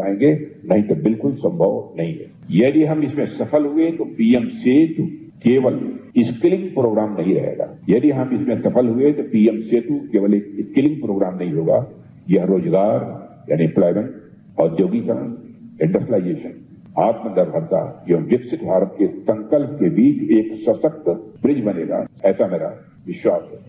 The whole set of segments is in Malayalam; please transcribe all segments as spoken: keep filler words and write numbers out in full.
पाएंगे, नहीं तो बिल्कुल संभव नहीं है। यदि हम इसमें सफल हुए तो पीएम सेतु केवल स्किलिंग प्रोग्राम नहीं रहेगा। यदि हम इसमें सफल हुए तो पीएम सेतु केवल एक स्किलिंग प्रोग्राम नहीं होगा, यह रोजगार यानी एम्प्लॉयमेंट, औद्योगिकरण, इंडस्ट्रियलाइजेशन, आत्मनिर्भरता एवं विकसित भारत के संकल्प के बीच एक सशक्त ब्रिज बनेगा, ऐसा मेरा विश्वास है।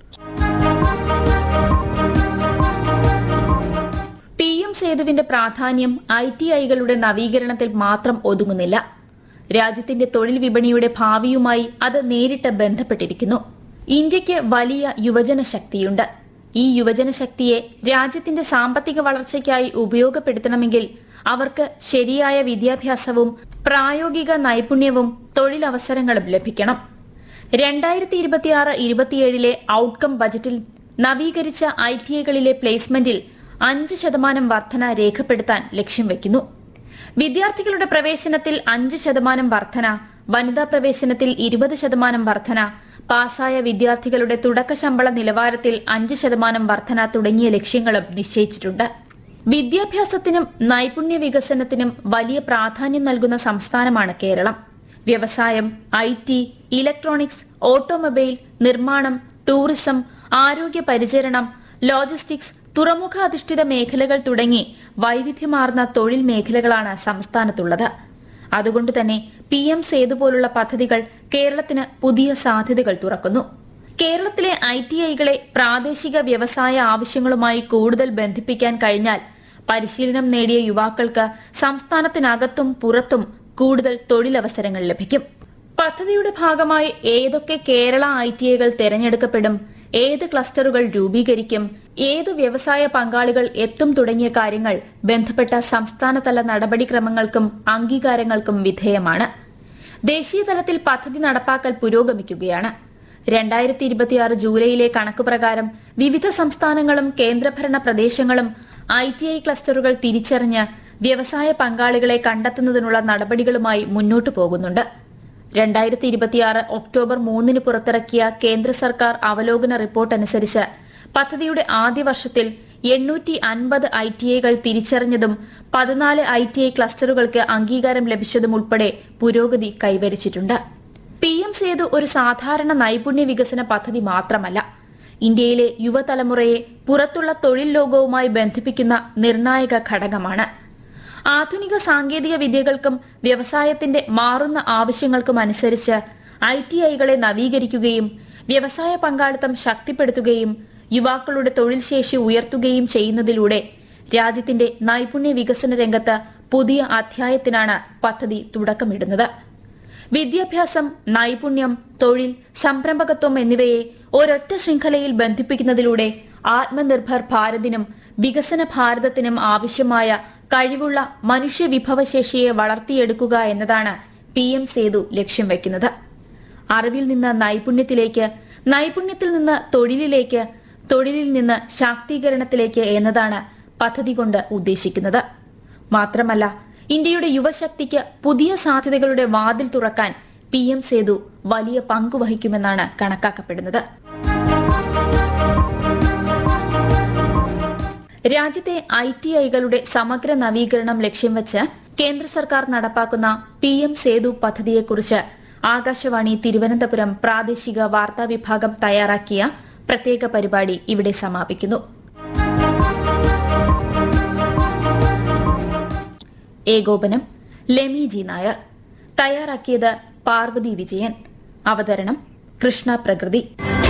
പി എം സേതുവിന്റെ പ്രാധാന്യം ഐ ടി ഐകളുടെ നവീകരണത്തിൽ മാത്രം ഒതുങ്ങുന്നില്ല. രാജ്യത്തിന്റെ തൊഴിൽ വിപണിയുടെ ഭാവിയുമായി അത് നേരിട്ട് ബന്ധപ്പെട്ടിരിക്കുന്നു. ഇന്ത്യയ്ക്ക് വലിയ യുവജന ശക്തിയുണ്ട്. ഈ യുവജന ശക്തിയെ രാജ്യത്തിന്റെ സാമ്പത്തിക വളർച്ചയ്ക്കായി ഉപയോഗപ്പെടുത്തണമെങ്കിൽ അവർക്ക് ശരിയായ വിദ്യാഭ്യാസവും പ്രായോഗിക നൈപുണ്യവും തൊഴിലവസരങ്ങളും ലഭിക്കണം. രണ്ടായിരത്തി ഇരുപത്തിയാറ് ഇരുപത്തിയേഴിലെ ഔട്ട്കം ബജറ്റിൽ നവീകരിച്ച ഐ ടി ഐകളിലെ പ്ലേസ്മെന്റിൽ അഞ്ച് ശതമാനം വർധന രേഖപ്പെടുത്താൻ ലക്ഷ്യം വയ്ക്കുന്നു. വിദ്യാർത്ഥികളുടെ പ്രവേശനത്തിൽ അഞ്ച് ശതമാനം വർധന, വനിതാ പ്രവേശനത്തിൽ ഇരുപത് ശതമാനം വർധന, പാസായ വിദ്യാർത്ഥികളുടെ തുടക്ക ശമ്പള നിലവാരത്തിൽ അഞ്ച് ശതമാനം വർധന തുടങ്ങിയ ലക്ഷ്യങ്ങളും നിശ്ചയിച്ചിട്ടുണ്ട്. വിദ്യാഭ്യാസത്തിനും നൈപുണ്യ വികസനത്തിനും വലിയ പ്രാധാന്യം നൽകുന്ന സംസ്ഥാനമാണ് കേരളം. വ്യവസായം, ഐ ടി, ഇലക്ട്രോണിക്സ്, ഓട്ടോമൊബൈൽ, നിർമ്മാണം, ടൂറിസം, ആരോഗ്യ പരിചരണം, ലോജിസ്റ്റിക്സ്, തുറമുഖാധിഷ്ഠിത മേഖലകൾ തുടങ്ങി വൈവിധ്യമാർന്ന തൊഴിൽ മേഖലകളാണ് സംസ്ഥാനത്തുള്ളത്. അതുകൊണ്ട് തന്നെ പി എം സേതു പോലുള്ള പദ്ധതികൾ കേരളത്തിന് പുതിയ സാധ്യതകൾ തുറക്കുന്നു. കേരളത്തിലെ ഐ ടി ഐകളെ പ്രാദേശിക വ്യവസായ ആവശ്യങ്ങളുമായി കൂടുതൽ ബന്ധിപ്പിക്കാൻ കഴിഞ്ഞാൽ പരിശീലനം നേടിയ യുവാക്കൾക്ക് സംസ്ഥാനത്തിനകത്തും പുറത്തും കൂടുതൽ തൊഴിലവസരങ്ങൾ ലഭിക്കും. പദ്ധതിയുടെ ഭാഗമായി ഏതൊക്കെ കേരള ഐ ടി ഐകൾ തെരഞ്ഞെടുക്കപ്പെടും, ഏത് ക്ലസ്റ്ററുകൾ രൂപീകരിക്കും, ഏത് വ്യവസായ പങ്കാളികൾ എത്തും തുടങ്ങിയ കാര്യങ്ങൾ ബന്ധപ്പെട്ട സംസ്ഥാനതല നടപടിക്രമങ്ങൾക്കും അംഗീകാരങ്ങൾക്കും വിധേയമാണ്. ദേശീയ തലത്തിൽ പദ്ധതി നടപ്പാക്കൽ പുരോഗമിക്കുകയാണ്. രണ്ടായിരത്തി ഇരുപത്തിയാറ് ജൂലൈയിലെ കണക്കുപ്രകാരം വിവിധ സംസ്ഥാനങ്ങളും കേന്ദ്രഭരണ പ്രദേശങ്ങളും ഐ ടി ഐ ക്ലസ്റ്ററുകൾ തിരിച്ചറിഞ്ഞ് വ്യവസായ പങ്കാളികളെ കണ്ടെത്തുന്നതിനുള്ള നടപടികളുമായി മുന്നോട്ടു പോകുന്നുണ്ട്. രണ്ടായിരത്തി ഇരുപത്തിയാറ് ഒക്ടോബർ മൂന്നിന് പുറത്തിറക്കിയ കേന്ദ്ര സർക്കാർ അവലോകന റിപ്പോർട്ട് അനുസരിച്ച് പദ്ധതിയുടെ ആദ്യ വർഷത്തിൽ എണ്ണൂറ്റി അൻപത് ഐ ടി ഐകൾ തിരിച്ചറിഞ്ഞതും പതിനാല് ഐ ടി ഐ ക്ലസ്റ്ററുകൾക്ക് അംഗീകാരം ലഭിച്ചതും ഉൾപ്പെടെ പുരോഗതി കൈവരിച്ചിട്ടുണ്ട്. പി എം സേതു ഒരു സാധാരണ നൈപുണ്യ വികസന പദ്ധതി മാത്രമല്ല, ഇന്ത്യയിലെ യുവതലമുറയെ പുറത്തുള്ള തൊഴിൽ ലോകവുമായി ബന്ധിപ്പിക്കുന്ന നിർണായക ഘടകമാണ്. ആധുനിക സാങ്കേതിക വിദ്യകൾക്കും വ്യവസായത്തിന്റെ മാറുന്ന ആവശ്യങ്ങൾക്കും അനുസരിച്ച് ഐ ടി ഐകളെ നവീകരിക്കുകയും വ്യവസായ പങ്കാളിത്തം ശക്തിപ്പെടുത്തുകയും യുവാക്കളുടെ തൊഴിൽ ശേഷി ഉയർത്തുകയും ചെയ്യുന്നതിലൂടെ രാജ്യത്തിന്റെ നൈപുണ്യ വികസന രംഗത്ത് പുതിയ അധ്യായത്തിനാണ് പദ്ധതി തുടക്കമിടുന്നത്. വിദ്യാഭ്യാസം, നൈപുണ്യം, തൊഴിൽ, സംരംഭകത്വം എന്നിവയെ ഒരൊറ്റ ശൃംഖലയിൽ ബന്ധിപ്പിക്കുന്നതിലൂടെ ആത്മനിർഭർ ഭാരതിനും വികസന ഭാരതത്തിനും ആവശ്യമായ കഴിവുള്ള മനുഷ്യ വിഭവശേഷിയെ വളർത്തിയെടുക്കുക എന്നതാണ് പി എം സേതു ലക്ഷ്യം വയ്ക്കുന്നത്. അറിവിൽ നിന്ന് നൈപുണ്യത്തിലേക്ക്, നൈപുണ്യത്തിൽ നിന്ന് തൊഴിലിലേക്ക്, തൊഴിലിൽ നിന്ന് ശാക്തീകരണത്തിലേക്ക് എന്നതാണ് പദ്ധതി കൊണ്ട് ഉദ്ദേശിക്കുന്നത്. മാത്രമല്ല, ഇന്ത്യയുടെ യുവശക്തിക്ക് പുതിയ സാധ്യതകളുടെ വാതിൽ തുറക്കാൻ പി എം സേതു വലിയ പങ്കുവഹിക്കുമെന്നാണ് കണക്കാക്കപ്പെടുന്നത്. രാജ്യത്തെ ഐ ടി ഐകളുടെ സമഗ്ര നവീകരണം ലക്ഷ്യം വെച്ച് കേന്ദ്ര സർക്കാർ നടപ്പാക്കുന്ന പി എം സേതു പദ്ധതിയെക്കുറിച്ച് ആകാശവാണി തിരുവനന്തപുരം പ്രാദേശിക വാർത്താ വിഭാഗം തയ്യാറാക്കിയ പ്രത്യേക പരിപാടി ഇവിടെ സമാപിക്കുന്നു. ഏകോപനം ലെമി ജി നായർ. തയ്യാറാക്കിയത് പാർവതി വിജയൻ. അവതരണം കൃഷ്ണ പ്രകൃതി.